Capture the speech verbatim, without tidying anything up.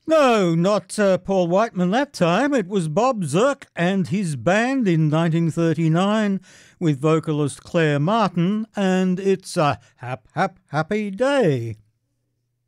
No, not uh, Paul Whiteman that time. It was Bob Zirk and his band in nineteen thirty-nine with vocalist Claire Martin, and it's a hap, hap, happy day.